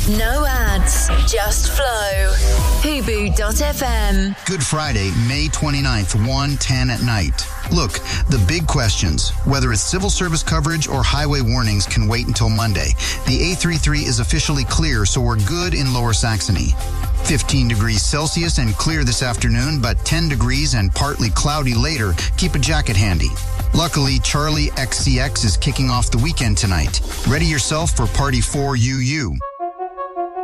No ads, just flow. Hubu.fm. Good Friday, May 29th, 1:10 at night. Look, the big questions, whether it's civil service coverage or highway warnings, can wait until Monday. The A33 is officially clear, so we're good in Lower Saxony. 15 degrees Celsius and clear this afternoon, but 10 degrees and partly cloudy later. Keep a jacket handy. Luckily, Charlie XCX is kicking off the weekend tonight. Ready yourself for Party 4 UU.